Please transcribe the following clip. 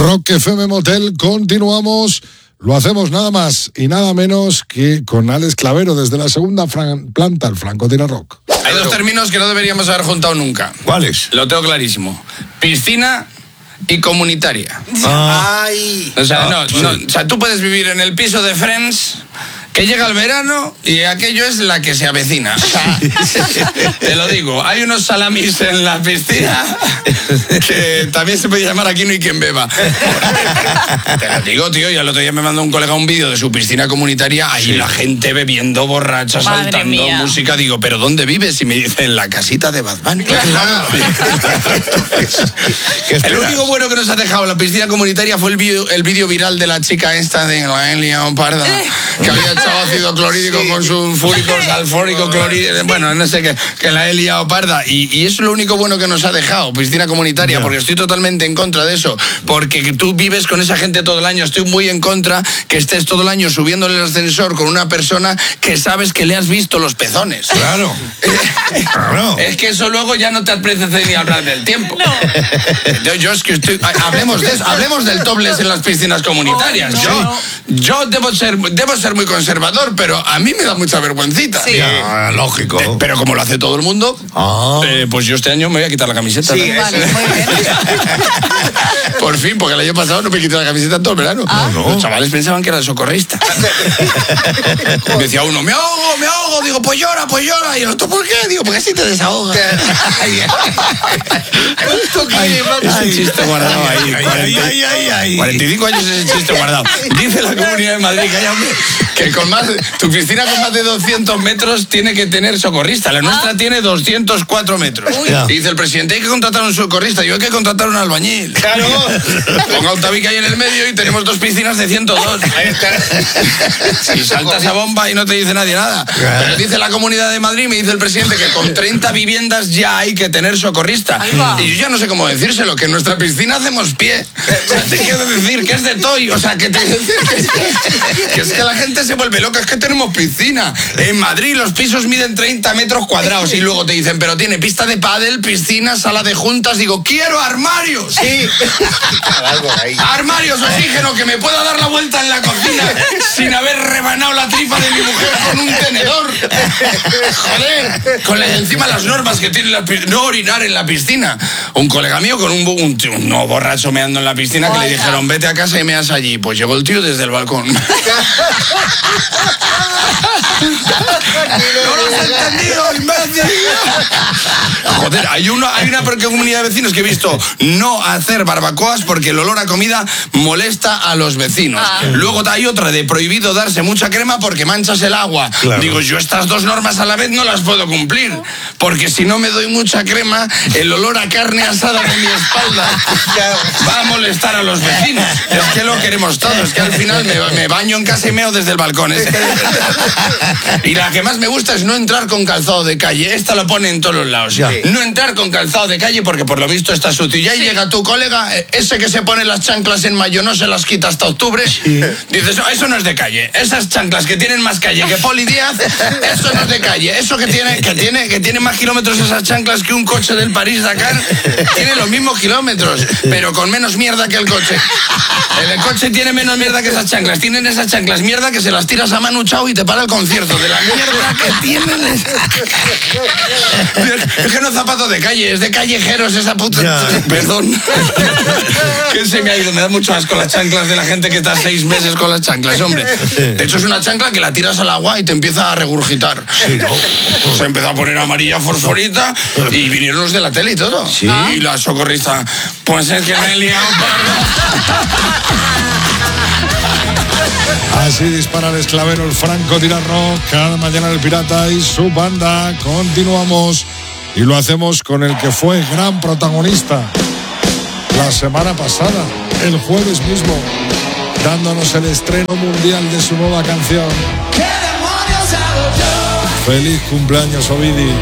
Rock FM Motel, continuamos. Lo hacemos nada más y nada menos que con Alex Clavero desde la segunda planta, el Francotirador Rock. Hay dos términos que no deberíamos haber juntado nunca. ¿Cuáles? Lo tengo clarísimo. Piscina y comunitaria. Ay. O sea, o sea, tú puedes vivir en el piso de Friends, que llega el verano y aquello es la que se avecina. O sea, te lo digo, hay unos salamis en la piscina que también se puede llamar Aquí no hay quien beba. Te lo digo, tío, y el otro día me mandó un colega un vídeo de su piscina comunitaria, ahí la gente bebiendo, borracha, Madre saltando, mía. música. Digo, ¿pero dónde vives? Y me dice, en la casita de Bad Bunny. El único bueno que nos ha dejado la piscina comunitaria fue el vídeo viral de la chica esta de la Elia Parda, que había echado ácido clorhídrico con su salfórico clorhídrico, bueno, no sé qué, que la he liado parda, y eso es lo único bueno que nos ha dejado, piscina comunitaria, porque estoy totalmente en contra de eso, porque tú vives con esa gente todo el año. Estoy muy en contra que estés todo el año subiéndole el ascensor con una persona que sabes que le has visto los pezones. Claro. Claro. Es que eso luego ya no te apetece ni hablar del tiempo. Yo es que estoy... Hablemos del topless en las piscinas comunitarias. Yo debo ser muy conservador, pero a mí me da mucha vergüencita. Sí. Ya, lógico. Pero como lo hace todo el mundo, pues yo este año me voy a quitar la camiseta. Sí, ¿no? Vale, muy bien. Por fin, porque el año pasado no me quité la camiseta todo el verano. Los chavales pensaban que era el socorrista. Me decía uno, me ahogo. Digo, pues llora. Y el otro, ¿por qué? Digo, porque así te desahogas. Ese chiste guardado ahí. 45 años ese chiste guardado. Dice la Comunidad de Madrid que tu piscina con más de 200 metros tiene que tener socorrista. La nuestra tiene 204 metros. Y dice el presidente, hay que contratar un socorrista. Yo hay que contratar un albañil. Claro. Ponga un tabique ahí en el medio y tenemos dos piscinas de 102. Si saltas a bomba y no te dice nadie nada. Pero dice la Comunidad de Madrid, me dice el presidente que con 30 viviendas ya hay que tener socorrista. Y yo ya no sé cómo decírselo, que en nuestra piscina hacemos pie. O sea, te quiero decir que es de toy. O sea, que es que la gente se vuelve loca. Es que tenemos piscina. En Madrid los pisos miden 30 metros cuadrados y luego te dicen, pero tiene pista de pádel, piscina, sala de juntas. Digo, quiero armarios. Sí. Armarios, oxígeno, que me pueda dar la vuelta en la cocina sin haber rebanado la tripa de mi mujer con un tenedor. Joder. Encima las normas que tiene no orinar en la piscina. Un colega mío con un borracho meando en la piscina que le dijeron, vete a casa y meas allí. Pues llegó el tío desde el balcón. No lo has entendido, imbécil. Joder, hay una comunidad de vecinos que he visto no hacer barbacoas porque el olor a comida molesta a los vecinos. Luego hay otra de prohibido darse mucha crema porque manchas el agua. Claro. Digo, yo estas dos normas a la vez no las puedo cumplir, porque si no me doy mucha crema, el olor a carne asada de mi espalda va a molestar a los vecinos. Es que lo queremos todos, que al final me baño en casa y meo desde el balcón. Y la que más me gusta es no entrar con calzado de calle. Esta lo pone en todos los lados. Sí. No entrar con calzado de calle porque por lo visto está sucio. Y ahí llega tu colega, ese que se pone las chanclas en mayo, no se las quita hasta octubre. Sí. Dices, eso no es de calle. Esas chanclas que tienen más calle que Poli Díaz, eso no es de calle. Eso que tiene más kilómetros esas chanclas que un coche del París-Dakar, tiene los mismos kilómetros, pero con menos mierda que el coche. El coche tiene menos mierda que esas chanclas. Tienen esas chanclas mierda que se las tiras a Manu Chao y te para el concierto de la mierda que tienen. Es que no es zapato de calle, es de callejeros esa puta. Perdón. Que se me ha ido. Me da mucho asco las chanclas de la gente que está 6 meses con las chanclas, hombre. De hecho, es una chancla que la tiras al agua y te empieza a regurgitar. Se empezó a poner amarilla fosforita y vinieron los de la tele y todo. Sí. Y la socorrista, pues es que me he liado. Así dispara el Clavero, el Francotirador Rock, cada mañana el Pirata y su banda. Continuamos y lo hacemos con el que fue gran protagonista la semana pasada, el jueves mismo, dándonos el estreno mundial de su nueva canción. ¡Feliz cumpleaños, Ovidi!